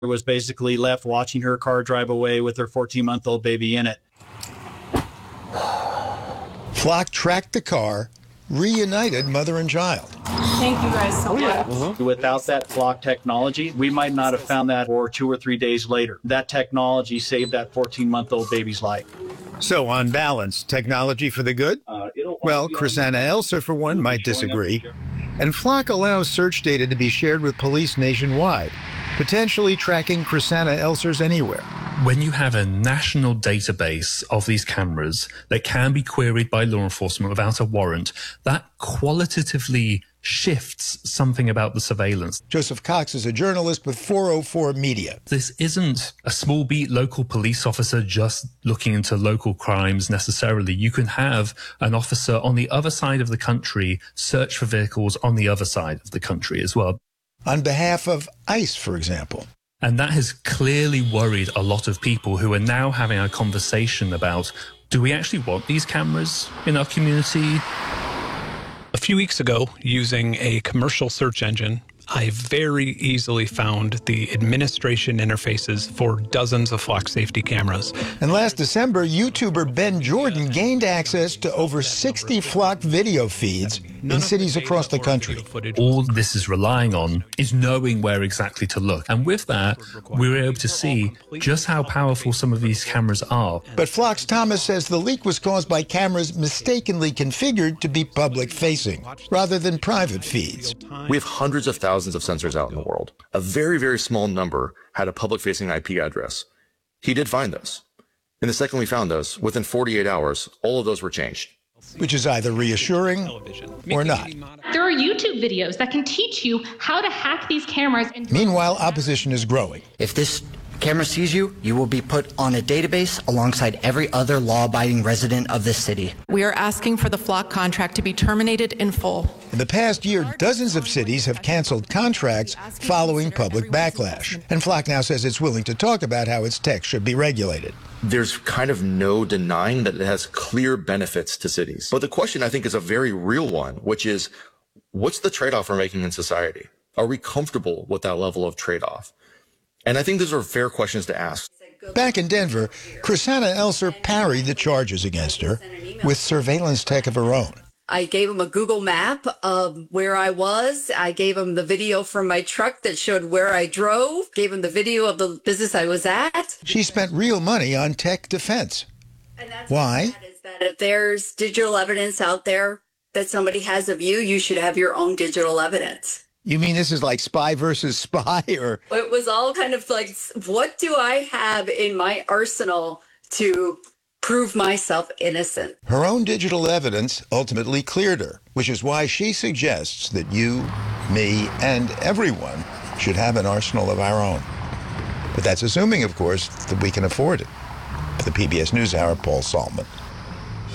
was basically left watching her car drive away with her 14-month-old baby in it. Flock tracked the car, reunited mother and child. Thank you guys so much. Without that Flock technology, we might not have found that for 2 or 3 days later. That technology saved that 14-month-old baby's life. So on balance, technology for the good? Well, Krisanna Elser, for one, might disagree. And Flock allows search data to be shared with police nationwide, potentially tracking Krisanna Elser's anywhere. When you have a national database of these cameras that can be queried by law enforcement without a warrant, that qualitatively shifts something about the surveillance. Joseph Cox is a journalist with 404 Media. This isn't a small beat local police officer just looking into local crimes necessarily. You can have an officer on the other side of the country search for vehicles on the other side of the country as well. On behalf of ICE, for example. And that has clearly worried a lot of people who are now having a conversation about, do we actually want these cameras in our community? A few weeks ago, using a commercial search engine, I very easily found the administration interfaces for dozens of Flock safety cameras. And last December, YouTuber Ben Jordan gained access to over 60 Flock video feeds in cities across the country. All this is relying on is knowing where exactly to look. And with that, we were able to see just how powerful some of these cameras are. But Flock's Thomas says the leak was caused by cameras mistakenly configured to be public-facing, rather than private feeds. We have hundreds of thousands of sensors out in the world. A very, very small number had a public-facing IP address. He did find those. And the second we found those, within 48 hours, all of those were changed. Which is either reassuring or not. There are YouTube videos that can teach you how to hack these cameras. Meanwhile, opposition is growing. If this camera sees you, you will be put on a database alongside every other law-abiding resident of this city. We are asking for the Flock contract to be terminated in full. In the past year, dozens of cities have canceled contracts following public backlash. And Flock now says it's willing to talk about how its tech should be regulated. There's kind of no denying that it has clear benefits to cities. But the question, I think, is a very real one, which is, what's the trade-off we're making in society? Are we comfortable with that level of trade-off? And I think those are fair questions to ask. Back in Denver, Krisanna Elser parried the charges against her with surveillance tech of her own. I gave him a Google map of where I was. I gave him the video from my truck that showed where I drove, gave him the video of the business I was at. She spent real money on tech defense. Why? That if there's digital evidence out there that somebody has of you, you should have your own digital evidence. You mean this is like spy versus spy, or? It was all kind of like, what do I have in my arsenal to prove myself innocent? Her own digital evidence ultimately cleared her, which is why she suggests that you, me, and everyone should have an arsenal of our own. But that's assuming, of course, that we can afford it. For the PBS NewsHour, Paul Salman.